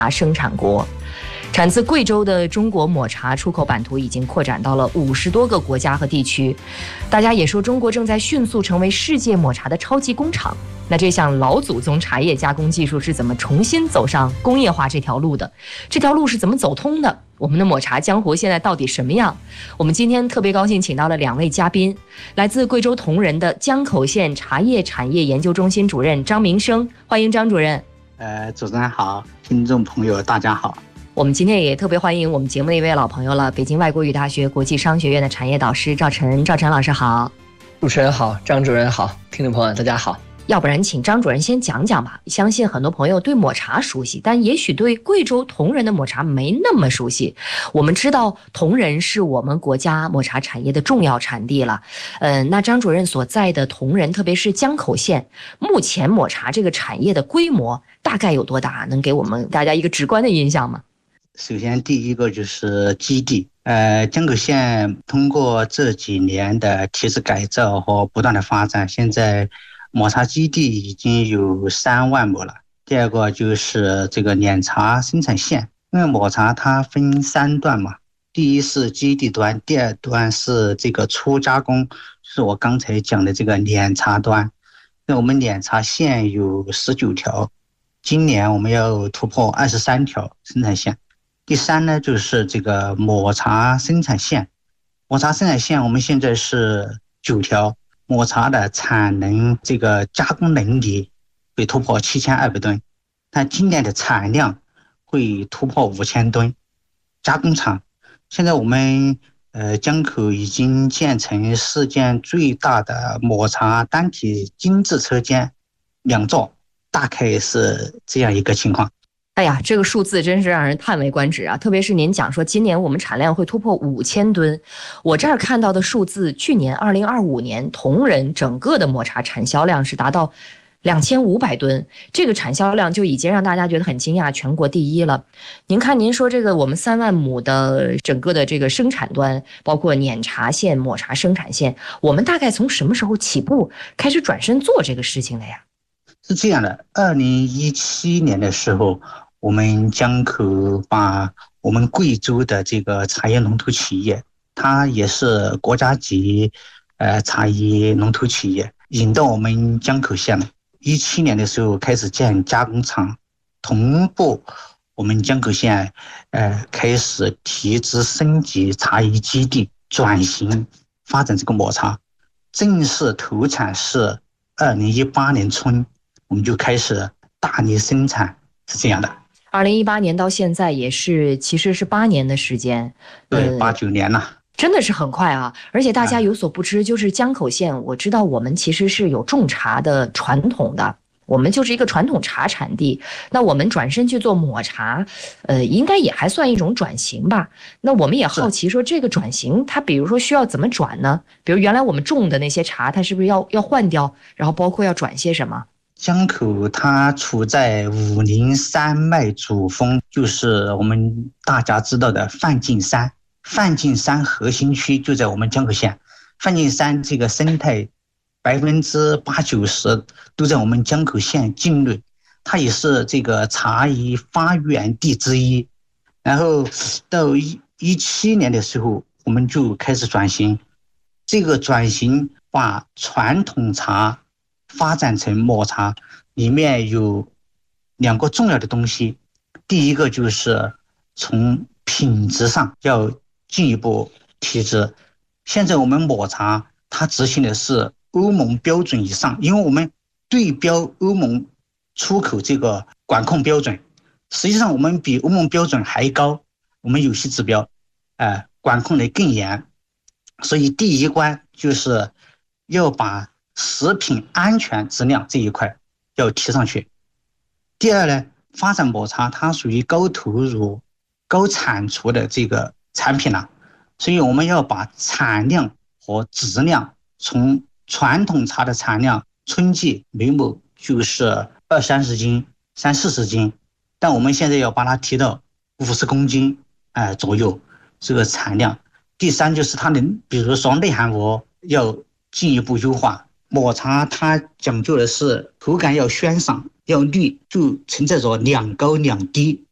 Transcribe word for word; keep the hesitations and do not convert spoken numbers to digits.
生产国。产自贵州的中国抹茶出口版图已经扩展到了五十多个国家和地区。大家也说，中国正在迅速成为世界抹茶的超级工厂。那这项老祖宗茶叶加工技术是怎么重新走上工业化这条路的？这条路是怎么走通的？我们的抹茶江湖现在到底什么样？我们今天特别高兴请到了两位嘉宾，来自贵州铜仁的江口县茶叶产业研究中心主任张明生，欢迎张主任。 呃，主持人好，听众朋友大家好。 我们今天也特别欢迎我们节目的一位老朋友了，北京外国语大学国际商学院的产业导师赵晨。赵晨老师好。 主持人好，张主任好，听众朋友大家好。 要不然请张主任先讲讲吧。相信很多朋友对抹茶熟悉，但也许对贵州铜仁的抹茶没那么熟悉。我们知道铜仁是我们国家抹茶产业的重要产地了。呃，那张主任所在的铜仁，特别是江口县，目前抹茶这个产业的规模大概有多大？能给我们大家一个直观的印象吗？ 首先第一个就是基地，呃，江口县通过这几年的体制改造和不断的发展，现在抹茶基地已经有三万亩了。第二个就是这个碾茶生产线，因为抹茶它分三段嘛，第一是基地端，第二段是这个初加工，是我刚才讲的这个碾茶端。那我们碾茶线有十九条，今年我们要突破二十三条生产线。第三呢，就是这个抹茶生产线，抹茶生产线我们现在是九条，抹茶的产能这个加工能力会突破七千二百吨，但今年的产量会突破五千吨。加工厂现在我们呃江口已经建成世界最大的抹茶单体精制车间两座，大概是这样一个情况。 哎呀，这个数字真是让人叹为观止啊！特别是您讲说今年我们产量会突破五千吨，我这儿看到的数字，去年二零二五年铜仁整个的抹茶产销量是达到两千五百吨，这个产销量就已经让大家觉得很惊讶，全国第一了。您看，您说这个我们三万亩的整个的这个生产端，包括碾茶线、抹茶生产线，我们大概从什么时候起步开始转身做这个事情的呀？ 是这样的，二零一七年的时候，我们江口把我们贵州的这个茶叶龙头企业，它也是国家级呃茶叶龙头企业，引到我们江口县了。一七年的时候开始建加工厂，同步我们江口县呃开始提质升级茶叶基地，转型发展这个抹茶，正式投产是二零一八年春，我们就开始大力生产，是这样的。 二零一八年到现在也是，其实是八年的时间， 对，八九年了， 真的是很快啊！而且大家有所不知，就是江口县，我知道我们其实是有种茶的传统的，我们就是一个传统茶产地。那我们转身去做抹茶，呃，应该也还算一种转型吧。那我们也好奇说，这个转型它比如说需要怎么转呢？比如原来我们种的那些茶，它是不是要要换掉？然后包括要转些什么？ 江口它处在武陵山脉主峰，就是我们大家知道的梵净山。梵净山核心区就在我们江口县，梵净山这个生态百分之八九十都在我们江口县境内，它也是这个茶叶发源地之一。然后到一七年的时候，我们就开始转型，这个转型把传统茶发展成抹茶，里面有两个重要的东西。第一个就是从品质上要进一步提质。现在我们抹茶它执行的是欧盟标准以上，因为我们对标欧盟出口这个管控标准，实际上我们比欧盟标准还高，我们有些指标呃管控的更严。所以第一关就是要把食品安全质量这一块要提上去。第二呢，发展抹茶它属于高投入高产出的这个产品了，所以我们要把产量和质量从传统茶的产量春季每亩就是二三十斤三四十斤，但我们现在要把它提到五十公斤呃左右这个产量。第三就是它的比如说内含物要进一步优化。抹茶它讲究的是口感要鲜爽要绿，就存在着两高两低